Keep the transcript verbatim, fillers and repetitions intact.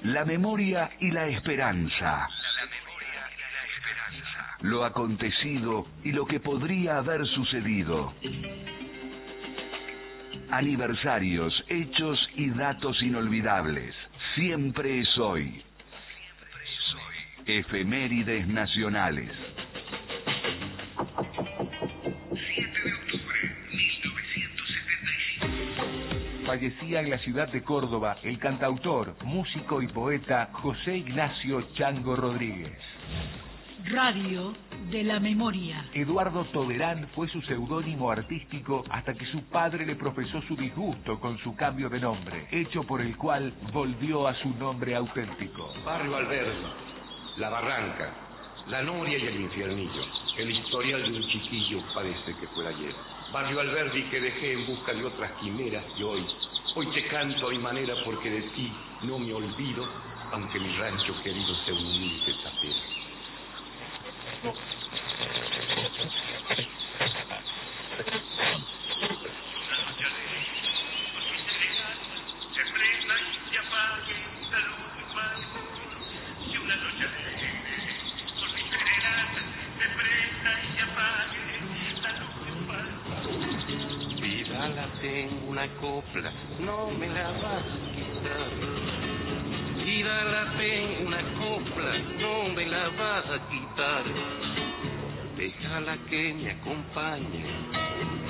La memoria y la esperanza. Lo acontecido y lo que podría haber sucedido. Aniversarios, hechos y datos inolvidables. Siempre es hoy. Efemérides nacionales. Fallecía en la ciudad de Córdoba el cantautor, músico y poeta José Ignacio Chango Rodríguez. Radio de la Memoria. Eduardo Toberán fue su seudónimo artístico hasta que su padre le profesó su disgusto con su cambio de nombre, hecho por el cual volvió a su nombre auténtico. Barrio Alberdi, La Barranca, La Noria y el Infiernillo. El historial de un chiquillo parece que fuera ayer. Barrio Alberdi que dejé en busca de otras quimeras y hoy, hoy te canto a mi manera porque de ti no me olvido, aunque mi rancho querido sea un humilde tapera. Tengo una copla, no me la vas a quitar. Vida la tengo una copla, no me la vas a quitar. Déjala que me acompañe